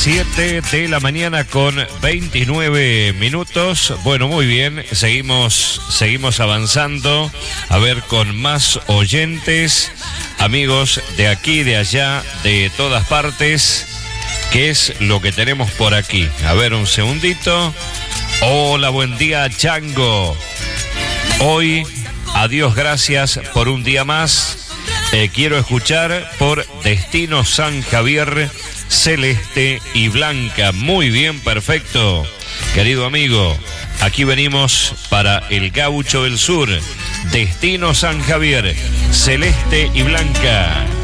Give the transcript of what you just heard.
7 de la mañana con 29 minutos. Bueno, muy bien, seguimos avanzando. A ver, con más oyentes, amigos de aquí, de allá, de todas partes. ¿Qué es lo que tenemos por aquí? A ver, un segundito. Hola, buen día, Chango. Hoy, a Dios gracias por un día más. Quiero escuchar por Destino San Javier, celeste y blanca. Muy bien, perfecto. Querido amigo, aquí venimos para el Gaucho del Sur. Destino San Javier, celeste y blanca.